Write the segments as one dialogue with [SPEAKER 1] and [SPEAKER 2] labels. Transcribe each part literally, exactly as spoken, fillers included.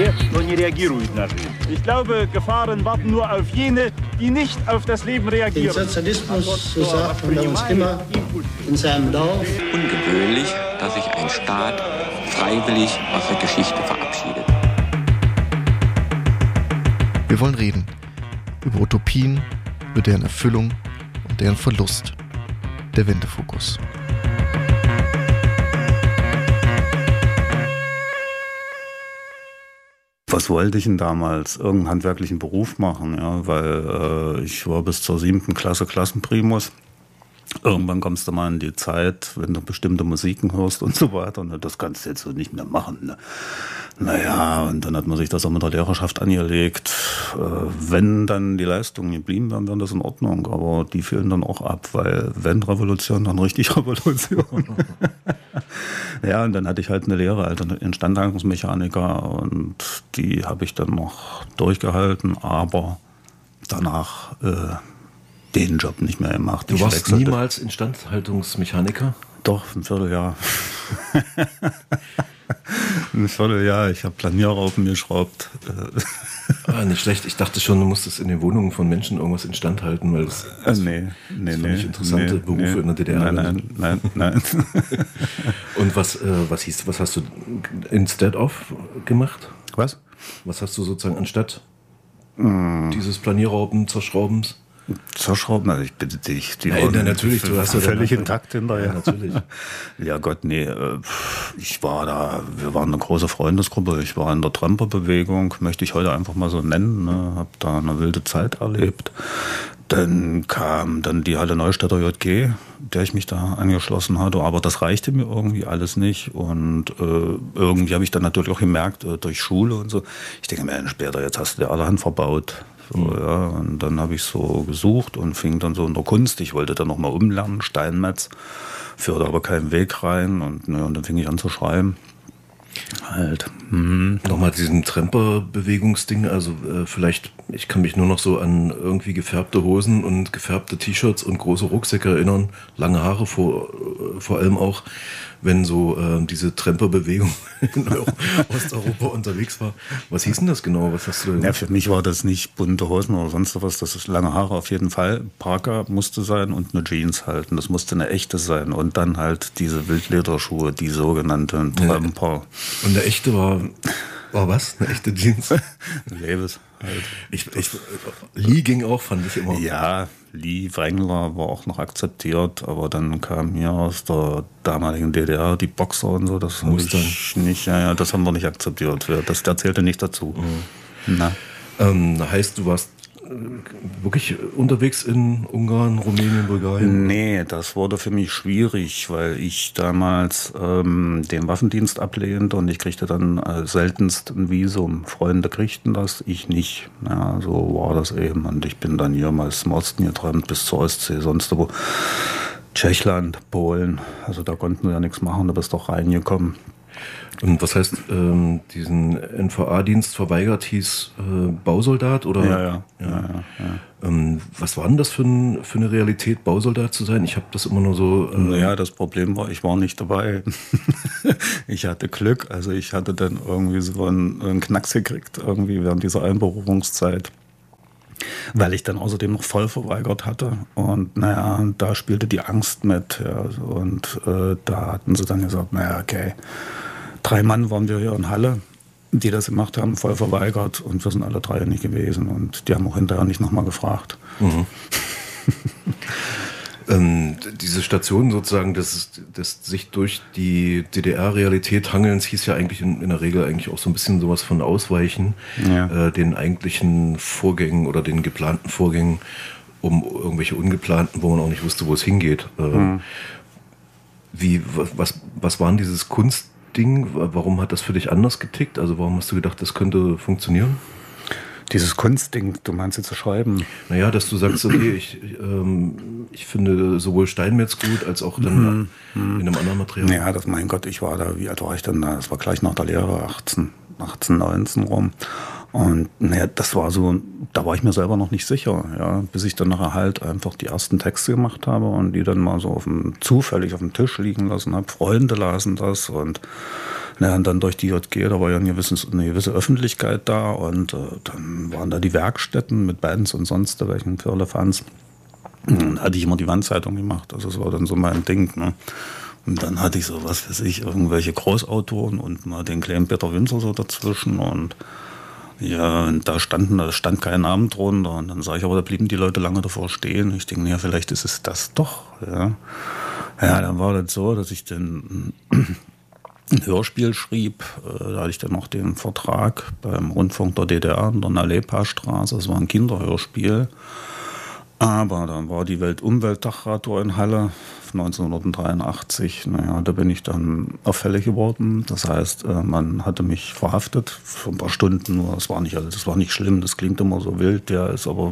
[SPEAKER 1] Verkehr, но не реагируют на жизнь. Ich glaube, Gefahren warten nur auf jene, die nicht auf das Leben reagieren.
[SPEAKER 2] Den Sozialismus, so sagt man bei uns immer, in seinem Dorf.
[SPEAKER 3] Ungewöhnlich, dass sich ein Staat freiwillig aus der Geschichte verabschiedet.
[SPEAKER 4] Wir wollen reden über Utopien, über deren Erfüllung und deren Verlust. Der Wendefokus.
[SPEAKER 5] Was wollte ich denn damals? Irgendeinen handwerklichen Beruf machen, ja, weil äh, ich war bis zur siebten Klasse Klassenprimus. Irgendwann kommst du mal in die Zeit, wenn du bestimmte Musiken hörst und so weiter. Ne, das kannst du jetzt so nicht mehr machen. Ne? Naja, und dann hat man sich das auch mit der Lehrerschaft angelegt. Äh, wenn dann die Leistungen geblieben wären, wären das in Ordnung. Aber die fehlen dann auch ab, weil wenn Revolution, dann richtig Revolution. Ja, und dann hatte ich halt eine Lehre als Instandhaltungsmechaniker und die habe ich dann noch durchgehalten, aber danach äh, den Job nicht mehr gemacht.
[SPEAKER 6] Du
[SPEAKER 5] ich
[SPEAKER 6] warst
[SPEAKER 5] wechselte.
[SPEAKER 6] niemals Instandhaltungsmechaniker?
[SPEAKER 5] Doch, ein Vierteljahr. Ein Vierteljahr, ich habe Planierraupen geschraubt.
[SPEAKER 6] Ah, nicht schlecht. Ich dachte schon, du musstest in den Wohnungen von Menschen irgendwas instand halten, weil das, das,
[SPEAKER 5] äh, nee, nee,
[SPEAKER 6] das
[SPEAKER 5] nee,
[SPEAKER 6] nicht interessante
[SPEAKER 5] nee,
[SPEAKER 6] Berufe
[SPEAKER 5] nee,
[SPEAKER 6] in der D D R.
[SPEAKER 5] Nein, nein, nein, nein.
[SPEAKER 6] Und was, äh, was hieß, was hast du instead of gemacht?
[SPEAKER 5] Was?
[SPEAKER 6] Was hast du sozusagen anstatt mm. dieses Planierraupen, Zerschraubens?
[SPEAKER 5] Zerschrauben, also ich bitte dich. Die
[SPEAKER 6] ja, ja, natürlich, du hast ja
[SPEAKER 5] völlig intakt hinterher.
[SPEAKER 6] Ja, natürlich.
[SPEAKER 5] Ja Gott, nee, ich war da, wir waren eine große Freundesgruppe, ich war in der Tramperbewegung, möchte ich heute einfach mal so nennen, ne, hab da eine wilde Zeit erlebt. Dann kam dann die Halle Neustädter J G, der ich mich da angeschlossen hatte, aber das reichte mir irgendwie alles nicht und äh, irgendwie habe ich dann natürlich auch gemerkt, äh, durch Schule und so, ich denke mir, später, jetzt hast du dir allerhand verbaut. So, mhm. ja, und dann habe ich so gesucht und fing dann so in der Kunst. Ich wollte dann nochmal umlernen, Steinmetz, führte aber keinen Weg rein und, ne, und dann fing ich an zu schreiben. Halt. Mhm.
[SPEAKER 6] Nochmal diesen Tremper-Bewegungsding, also äh, vielleicht, ich kann mich nur noch so an irgendwie gefärbte Hosen und gefärbte T-Shirts und große Rucksäcke erinnern, lange Haare vor, äh, vor allem auch, wenn so äh, diese Tremper-Bewegung in Osteuropa unterwegs war. Was hieß denn das genau? Was hast du denn?
[SPEAKER 5] Ja, für mich war das nicht bunte Hosen oder sonst was, das ist lange Haare auf jeden Fall. Parker musste sein und eine Jeans halten, das musste eine echte sein und dann halt diese Wildlederschuhe, die sogenannten Tremper.
[SPEAKER 6] Und der echte war, war was? Eine echte Jeans?
[SPEAKER 5] Levis halt.
[SPEAKER 6] Ich, ich, Lee ging auch, fand ich immer.
[SPEAKER 5] Ja, Lee, Wrangler war auch noch akzeptiert, aber dann kam hier aus der damaligen D D R die Boxer und so, das habe ich nicht, ja, ja, das haben wir nicht akzeptiert. Das, das zählte nicht dazu. Mhm. Na.
[SPEAKER 6] Ähm, heißt, du warst wirklich unterwegs in Ungarn, Rumänien, Bulgarien?
[SPEAKER 5] Nee, das wurde für mich schwierig, weil ich damals ähm, den Waffendienst ablehnte und ich kriegte dann äh, seltenst ein Visum. Freunde kriegten das, ich nicht. Ja, so war das eben. Und ich bin dann hier mal zum Osten getrennt bis zur Ostsee, sonst wo. Tschechland, Polen, also da konnten wir ja nichts machen, da bist doch reingekommen.
[SPEAKER 6] Und was heißt, ähm, diesen N V A-Dienst verweigert, hieß äh, Bausoldat? Oder?
[SPEAKER 5] Ja, ja. ja.
[SPEAKER 6] ja.
[SPEAKER 5] ja, ja.
[SPEAKER 6] Ähm, was war denn das für, ein, für eine Realität, Bausoldat zu sein? Ich habe das immer nur so... Äh
[SPEAKER 5] naja, das Problem war, ich war nicht dabei. Ich hatte Glück, also ich hatte dann irgendwie so einen, einen Knacks gekriegt, irgendwie während dieser Einberufungszeit. Weil ich dann außerdem noch voll verweigert hatte. Und naja, da spielte die Angst mit. Ja, und äh, da hatten sie dann gesagt, naja, okay, drei Mann waren wir hier in Halle, die das gemacht haben, voll verweigert. Und wir sind alle drei nicht gewesen. Und die haben auch hinterher nicht nochmal gefragt.
[SPEAKER 6] Mhm. ähm, diese Station sozusagen des, des sich durch die D D R-Realität hangelns hieß ja eigentlich in, in der Regel eigentlich auch so ein bisschen sowas von Ausweichen, ja. äh, den eigentlichen Vorgängen oder den geplanten Vorgängen, um irgendwelche ungeplanten, wo man auch nicht wusste, wo es hingeht. Äh, mhm. Wie, was, was waren dieses Kunstding? Warum hat das für dich anders getickt? Also warum hast du gedacht, das könnte funktionieren?
[SPEAKER 5] Dieses Kunstding, du meinst jetzt zu schreiben?
[SPEAKER 6] Naja, dass du sagst, okay, ich, ähm, ich finde sowohl Steinmetz gut, als auch dann mm, in einem anderen Material.
[SPEAKER 5] Ja, das, mein Gott, ich war da, wie alt war ich denn da? Das war gleich nach der Lehre, achtzehn, neunzehn rum. Und naja, das war so, da war ich mir selber noch nicht sicher, ja, bis ich dann nachher halt einfach die ersten Texte gemacht habe und die dann mal so auf dem, zufällig auf dem Tisch liegen lassen habe. Freunde lasen das und Na, und dann durch die J G, da war ja eine gewisse, eine gewisse Öffentlichkeit da und äh, dann waren da die Werkstätten mit Bands und sonst welchen Firlefanz. Dann hatte ich immer die Wandzeitung gemacht, also das war dann so mein Ding, ne? Und dann hatte ich so, was weiß ich, irgendwelche Großautoren und mal den kleinen Peter Winzer so dazwischen und ja, und da standen, da stand kein Name drunter und dann sage ich, aber da blieben die Leute lange davor stehen. Ich denke, ja, vielleicht ist es das doch, ja. Ja, dann war das so, dass ich dann ein Hörspiel schrieb, da hatte ich dann noch den Vertrag beim Rundfunk der D D R in der Nalepa-Straße, das war ein Kinderhörspiel. Aber dann war die Weltumweltdagradio in Halle neunzehnhundertdreiundachtzig. Naja, da bin ich dann auffällig geworden. Das heißt, man hatte mich verhaftet für ein paar Stunden. Nur das war nicht, also das war nicht schlimm. Das klingt immer so wild. Ja, ist aber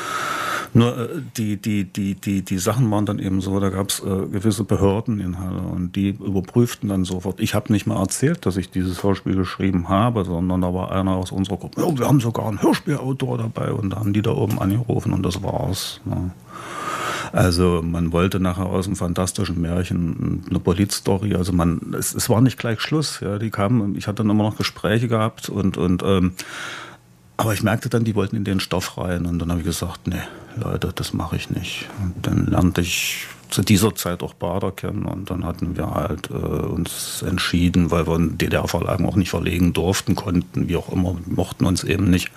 [SPEAKER 5] nur die, die, die, die, die Sachen waren dann eben so, da gab es äh, gewisse Behörden in Halle und die überprüften dann sofort. Ich habe nicht mal erzählt, dass ich dieses Hörspiel geschrieben habe, sondern da war einer aus unserer Gruppe, ja, wir haben sogar einen Hörspielautor dabei und da haben die da oben angerufen und das war's. Ne? Also man wollte nachher aus einem fantastischen Märchen eine Polizstory, also man, es, es war nicht gleich Schluss. Ja, die kamen, ich hatte dann immer noch Gespräche gehabt und, und ähm, aber ich merkte dann, die wollten in den Stoff rein und dann habe ich gesagt, nee, Leute, das mache ich nicht. Und dann lernte ich zu dieser Zeit auch Bader kennen und dann hatten wir halt äh, uns entschieden, weil wir einen D D R-Verlagen auch nicht verlegen durften, konnten, wie auch immer, mochten uns eben nicht.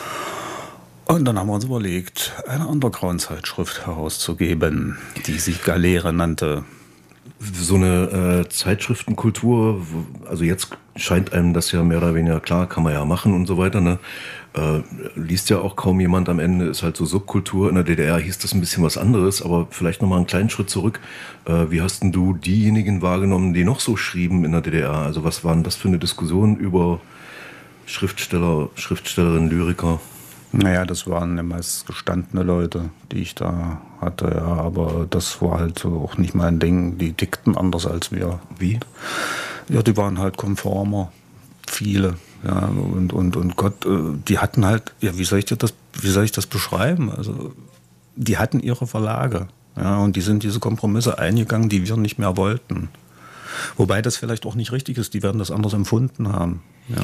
[SPEAKER 5] Und dann haben wir uns überlegt, eine Underground-Zeitschrift herauszugeben, die sich Galeere nannte.
[SPEAKER 6] So eine äh, Zeitschriftenkultur, also jetzt scheint einem das ja mehr oder weniger klar, kann man ja machen und so weiter, ne? Äh, liest ja auch kaum jemand am Ende, ist halt so Subkultur. In der D D R hieß das ein bisschen was anderes, aber vielleicht nochmal einen kleinen Schritt zurück. Äh, wie hast denn du diejenigen wahrgenommen, die noch so schrieben in der D D R? Also was waren das für eine Diskussion über Schriftsteller, Schriftstellerinnen, Lyriker?
[SPEAKER 5] Naja, das waren ja meist gestandene Leute, die ich da hatte, ja, aber das war halt so auch nicht mein Ding. Die dickten anders als wir.
[SPEAKER 6] Wie?
[SPEAKER 5] Ja, die waren halt konformer, viele, ja, und, und, und Gott, die hatten halt, ja, wie soll ich das, wie soll ich das beschreiben? Also, die hatten ihre Verlage, ja, und die sind diese Kompromisse eingegangen, die wir nicht mehr wollten. Wobei das vielleicht auch nicht richtig ist, die werden das anders empfunden haben, ja.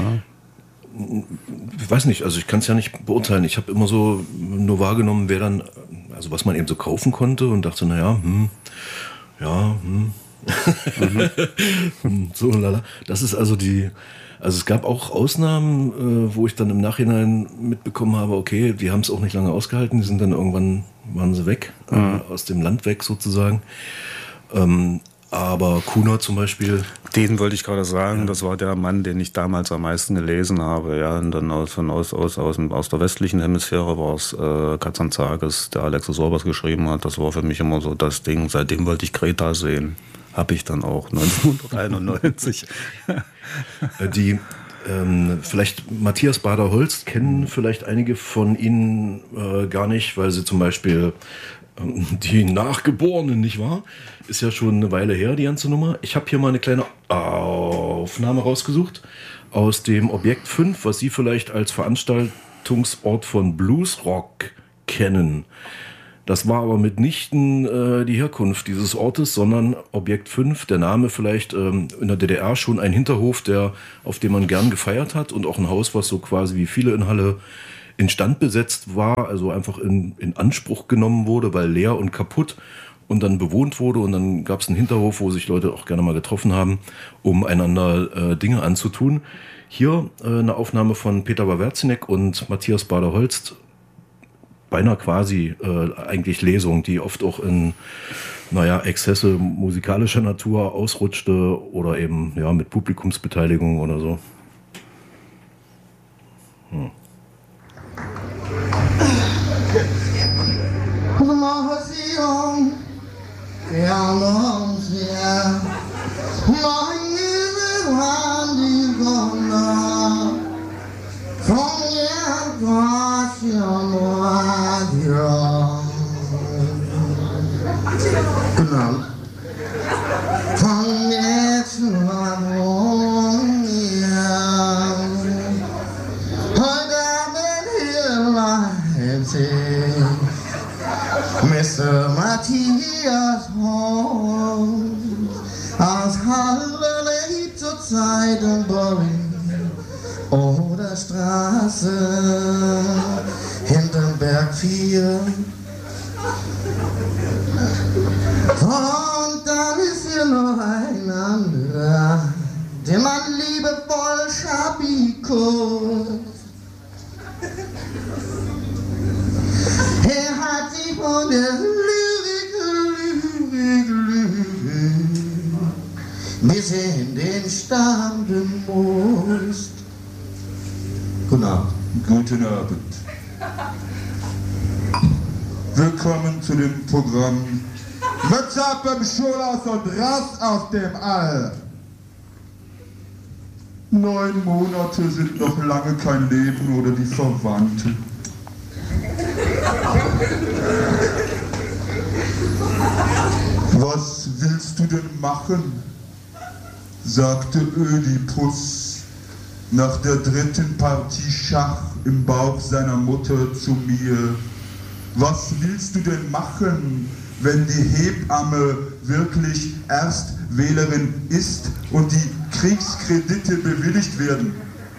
[SPEAKER 6] Ich weiß nicht, also ich kann es ja nicht beurteilen. Ich habe immer so nur wahrgenommen, wer dann, also was man eben so kaufen konnte und dachte, naja, hm, ja, hm. mhm. so lala. Das ist also die, also es gab auch Ausnahmen, äh, wo ich dann im Nachhinein mitbekommen habe, okay, die haben es auch nicht lange ausgehalten, die sind dann irgendwann, waren sie weg, mhm. äh, aus dem Land weg sozusagen. Ähm, Aber Kuhner zum Beispiel.
[SPEAKER 5] Den wollte ich gerade sagen, ja. Das war der Mann, den ich damals am meisten gelesen habe. Ja, und dann aus, von aus, aus, aus, aus der westlichen Hemisphäre war es äh, Kazantzakis, der Alexis Sorbas geschrieben hat. Das war für mich immer so das Ding. Seitdem wollte ich Greta sehen. Habe ich dann auch neunzehnhunderteinundneunzig.
[SPEAKER 6] Die ähm, vielleicht Matthias Bader-Holst kennen vielleicht einige von Ihnen äh, gar nicht, weil sie zum Beispiel die Nachgeborenen, nicht wahr? Ist ja schon eine Weile her, die ganze Nummer. Ich habe hier mal eine kleine Aufnahme rausgesucht aus dem Objekt fünf, was Sie vielleicht als Veranstaltungsort von Bluesrock kennen. Das war aber mitnichten äh, die Herkunft dieses Ortes, sondern Objekt fünf, der Name vielleicht ähm, in der D D R schon ein Hinterhof, der, auf dem man gern gefeiert hat und auch ein Haus, was so quasi wie viele in Halle instand besetzt war, also einfach in, in Anspruch genommen wurde, weil leer und kaputt und dann bewohnt wurde und dann gab es einen Hinterhof, wo sich Leute auch gerne mal getroffen haben, um einander äh, Dinge anzutun. Hier äh, eine Aufnahme von Peter Wawerzinek und Matthias Bader-Holst, beinahe quasi äh, eigentlich Lesung, die oft auch in naja, Exzesse musikalischer Natur ausrutschte oder eben ja mit Publikumsbeteiligung oder so. Hm.
[SPEAKER 2] Genau. Von jetzt Mister Matthias Holst aus Halle lebt zur Zeit der Straße hinterm Berg vier. Und dann ist hier noch ein anderer, den man liebevoll Schabiko. Er hat sich von der Lyrik, Lyrik, Lyrik bis in den Stamm muss. Guten Abend.
[SPEAKER 7] Guten Abend. Willkommen zu dem Programm Mütze ab im Schulhaus und Rast auf dem All. Neun Monate sind noch lange kein Leben oder die Verwandten. Was willst du denn machen? Sagte Ödipus nach der dritten Partie Schach im Bauch seiner Mutter zu mir. Was willst du denn machen, wenn die Hebamme wirklich Erstwählerin ist und die Kriegskredite bewilligt werden?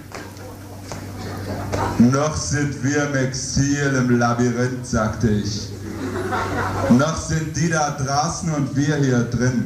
[SPEAKER 7] Noch sind wir im Exil im Labyrinth, sagte ich. Noch sind die da draußen und wir hier drin.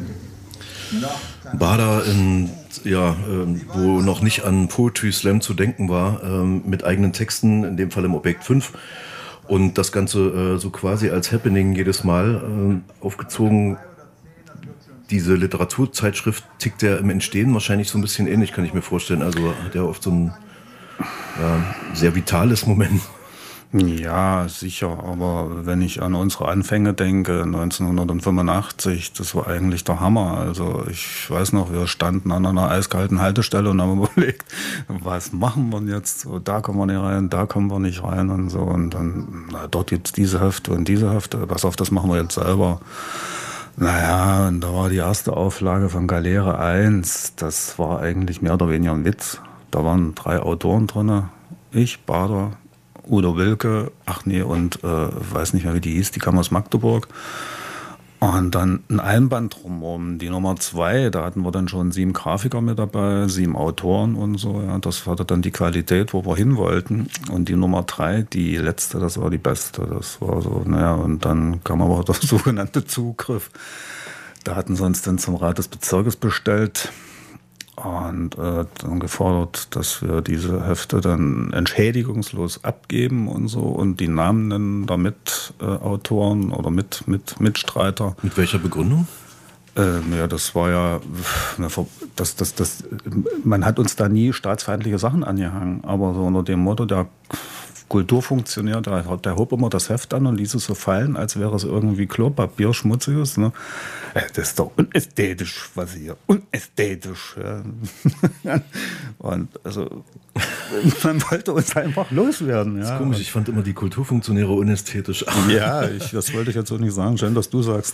[SPEAKER 6] Bader, in, ja, äh, wo noch nicht an Poetry Slam zu denken war, äh, mit eigenen Texten, in dem Fall im Objekt fünf. Und das Ganze äh, so quasi als Happening jedes Mal äh, aufgezogen. Diese Literaturzeitschrift tickt ja im Entstehen wahrscheinlich so ein bisschen ähnlich, kann ich mir vorstellen. Also hat ja oft so ein ja, sehr vitales Moment.
[SPEAKER 5] Ja, sicher, aber wenn ich an unsere Anfänge denke, neunzehnhundertfünfundachtzig, das war eigentlich der Hammer. Also ich weiß noch, wir standen an einer eiskalten Haltestelle und haben überlegt, was machen wir jetzt? So, da kommen wir nicht rein, da kommen wir nicht rein und so. Und dann, na, dort gibt's diese Hefte und diese Hefte, pass auf, das machen wir jetzt selber. Naja, und da war die erste Auflage von Galeere eins, das war eigentlich mehr oder weniger ein Witz. Da waren drei Autoren drin, ich, Bader, Udo Wilke, ach nee, und äh, weiß nicht mehr, wie die hieß, die kam aus Magdeburg. Und dann ein Einband drumherum. Die Nummer zwei, da hatten wir dann schon sieben Grafiker mit dabei, sieben Autoren und so. Ja, das hatte dann die Qualität, wo wir hin wollten. Und die Nummer drei, die letzte, das war die beste. Das war so, naja, und dann kam aber der sogenannte Zugriff. Da hatten sie uns dann zum Rat des Bezirkes bestellt. Und äh, dann gefordert, dass wir diese Hefte dann entschädigungslos abgeben und so und die Namen nennen der Mitautoren äh, oder mit, mit Mitstreiter.
[SPEAKER 6] Mit welcher Begründung?
[SPEAKER 5] Äh, ja, das war ja, das, das, das, man hat uns da nie staatsfeindliche Sachen angehangen, aber so unter dem Motto, der Kulturfunktionär, der, der hob immer das Heft an und ließ es so fallen, als wäre es irgendwie Klopapier, schmutziges. Ne? Das ist doch unästhetisch, was hier, unästhetisch. Ja. Und also, man wollte uns einfach loswerden. Ja.
[SPEAKER 6] Das ist komisch, ich fand immer die Kulturfunktionäre unästhetisch.
[SPEAKER 5] Ja, ich, das wollte ich jetzt so nicht sagen. Schön, dass du sagst.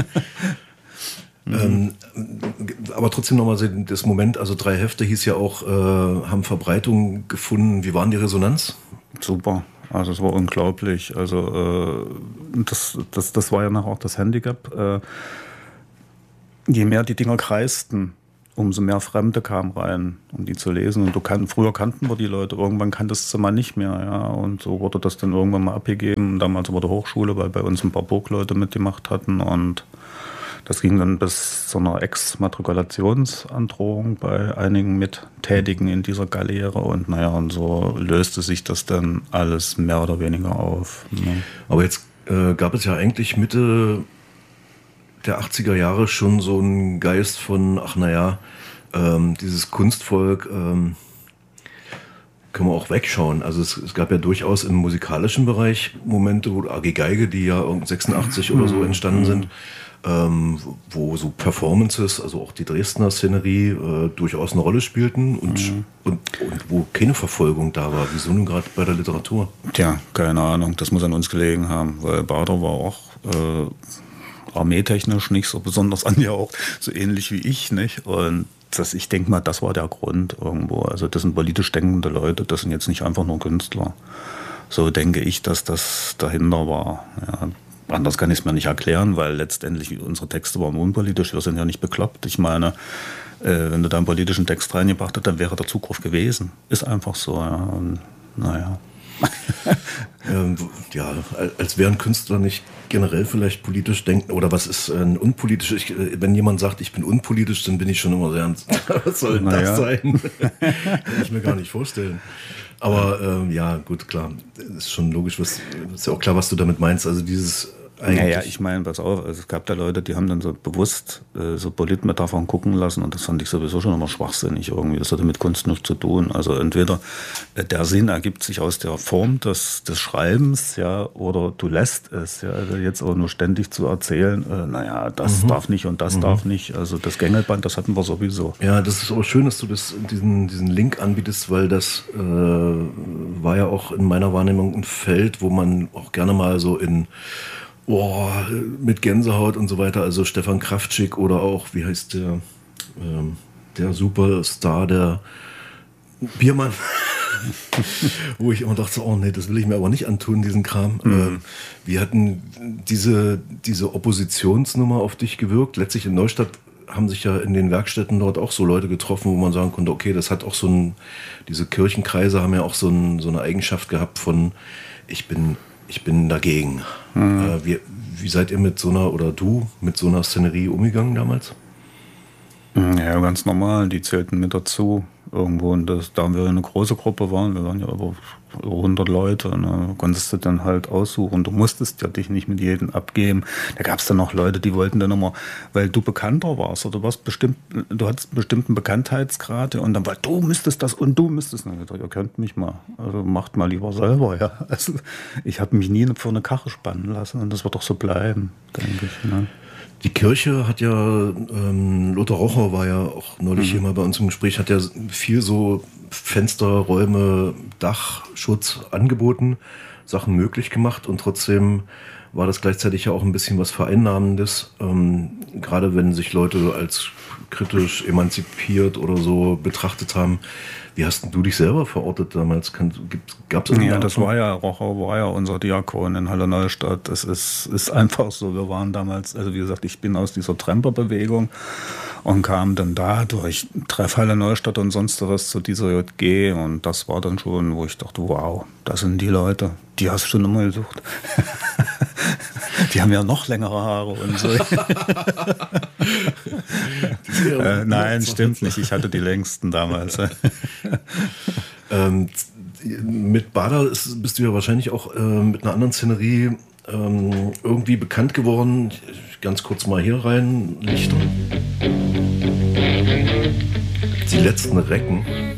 [SPEAKER 6] Mhm. Ähm, aber trotzdem nochmal das Moment, also drei Hefte hieß ja auch, äh, haben Verbreitung gefunden. Wie war die Resonanz?
[SPEAKER 5] Super, also es war unglaublich. Also äh, das, das, das war ja noch auch das Handicap. Äh, je mehr die Dinger kreisten, umso mehr Fremde kamen rein, um die zu lesen. Und du kann, früher kannten wir die Leute, irgendwann kanntest du mal nicht mehr. Ja? Und so wurde das dann irgendwann mal abgegeben. Damals über der Hochschule, weil bei uns ein paar Burgleute mitgemacht hatten. Und das ging dann bis zu einer Exmatrikulationsandrohung bei einigen Mittätigen in dieser Galeere. Und naja, und so löste sich das dann alles mehr oder weniger auf. Ne?
[SPEAKER 6] Aber jetzt äh, gab es ja eigentlich Mitte der achtziger Jahre schon so einen Geist von, ach naja, ähm, dieses Kunstvolk ähm, können wir auch wegschauen. Also es, es gab ja durchaus im musikalischen Bereich Momente, wo A G Geige, die ja sechsundachtzig oder so entstanden sind, Ähm, wo so Performances, also auch die Dresdner Szenerie, äh, durchaus eine Rolle spielten und, mhm. und, und wo keine Verfolgung da war. Wieso nun gerade bei der Literatur?
[SPEAKER 5] Tja, keine Ahnung, das muss an uns gelegen haben, weil Bader war auch äh, armeetechnisch nicht so besonders angehaucht, so ähnlich wie ich, nicht? Und das, ich denke mal, das war der Grund irgendwo. Also das sind politisch denkende Leute, das sind jetzt nicht einfach nur Künstler. So denke ich, dass das dahinter war, ja. Anders kann ich es mir nicht erklären, weil letztendlich unsere Texte waren unpolitisch, wir sind ja nicht bekloppt. Ich meine, äh, wenn du da einen politischen Text reingebracht hast, dann wäre der Zugriff gewesen. Ist einfach so, ja. Und, naja.
[SPEAKER 6] ähm, ja, als wären Künstler nicht generell vielleicht politisch denken, oder was ist ein unpolitisch? Ich, wenn jemand sagt, ich bin unpolitisch, dann bin ich schon immer sehr, was soll denn das sein? Kann ich mir gar nicht vorstellen. Aber ähm, ja, gut, klar, ist schon logisch, was, ist ja auch klar, was du damit meinst. Also dieses
[SPEAKER 5] Naja, ich meine, pass auf, also es gab da Leute, die haben dann so bewusst äh, so Politmetaphern gucken lassen und das fand ich sowieso schon immer schwachsinnig irgendwie. Das hatte mit Kunst nichts zu tun. Also entweder äh, der Sinn ergibt sich aus der Form des, des Schreibens, ja, oder du lässt es, ja, also jetzt auch nur ständig zu erzählen, äh, naja, das mhm. darf nicht und das mhm. darf nicht. Also das Gängelband, das hatten wir sowieso.
[SPEAKER 6] Ja, das ist auch schön, dass du das, diesen, diesen Link anbietest, weil das äh, war ja auch in meiner Wahrnehmung ein Feld, wo man auch gerne mal so in Oh, mit Gänsehaut und so weiter, also Stefan Kraftschick oder auch, wie heißt der, ähm, der Superstar, der Biermann, wo ich immer dachte, oh nee, das will ich mir aber nicht antun, diesen Kram. Mhm. Ähm, wir hatten diese, diese Oppositionsnummer auf dich gewirkt. Letztlich in Neustadt haben sich ja in den Werkstätten dort auch so Leute getroffen, wo man sagen konnte, okay, das hat auch so ein, diese Kirchenkreise haben ja auch so, ein, so eine Eigenschaft gehabt von, ich bin Ich bin dagegen. Mhm. Äh, wie, wie seid ihr mit so einer, oder du, mit so einer Szenerie umgegangen damals?
[SPEAKER 5] Ja, ganz normal. Die zählten mit dazu. Irgendwo, und das, da wir eine große Gruppe waren, wir waren ja über hundert Leute, ne, konntest du dann halt aussuchen. Du musstest ja dich nicht mit jedem abgeben. Da gab es dann noch Leute, die wollten dann immer, weil du bekannter warst oder du warst bestimmt, du hattest einen bestimmten Bekanntheitsgrad und dann war, du müsstest das und du müsstest. Dann gesagt, ihr könnt mich mal, also macht mal lieber selber, ja. Also ich habe mich nie vor eine Karre spannen lassen und das wird doch so bleiben, denke ich. Ne?
[SPEAKER 6] Die Kirche hat ja, ähm, Lothar Rocher war ja auch neulich mhm. hier mal bei uns im Gespräch, hat ja viel so Fensterräume, Dachschutz angeboten, Sachen möglich gemacht und trotzdem war das gleichzeitig ja auch ein bisschen was Vereinnahmendes, ähm, gerade wenn sich Leute als kritisch emanzipiert oder so betrachtet haben. Wie hast du dich selber verortet damals? Gab es
[SPEAKER 5] Ja, das war ja, Rocher war ja unser Diakon in Halle Neustadt. Das ist, ist einfach so. Wir waren damals, also wie gesagt, ich bin aus dieser Tremperbewegung und kam dann da durch Treff Halle Neustadt und sonst was zu dieser J G und das war dann schon, wo ich dachte, wow, das sind die Leute, die hast du schon immer gesucht. Die haben ja noch längere Haare und so. äh, nein, stimmt nicht. Ich hatte die längsten damals.
[SPEAKER 6] ähm, mit Bader ist, bist du ja wahrscheinlich auch äh, mit einer anderen Szenerie ähm, irgendwie bekannt geworden. Ganz kurz mal hier rein. Lichter. Die letzten Recken.